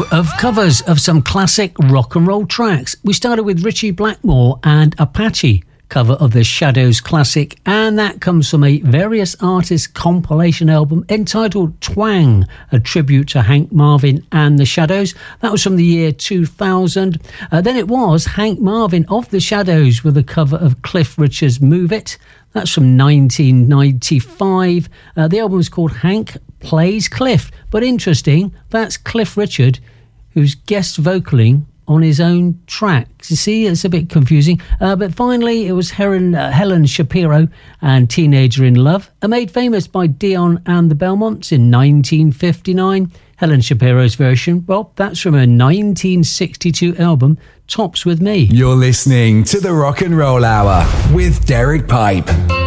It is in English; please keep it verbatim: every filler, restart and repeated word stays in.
show of covers of some classic rock and roll tracks. We started with Ritchie Blackmore and Apache cover of the Shadows classic, and that comes from a various artists compilation album entitled Twang, a tribute to Hank Marvin and the Shadows. That was from the year two thousand. Uh, then it was Hank Marvin of the Shadows with a cover of Cliff Richard's Move It. That's from nineteen ninety-five. Uh, the album was called Hank Plays Cliff. But interesting, that's Cliff Richard, who's guest vocaling on his own tracks. You see, it's a bit confusing. Uh, but finally, it was Helen, uh, Helen Shapiro and Teenager in Love, uh, made famous by Dion and the Belmonts in nineteen fifty-nine. Helen Shapiro's version, well, that's from her nineteen sixty-two album, Tops With Me. You're listening to the Rock and Roll Hour with Derek Pipe.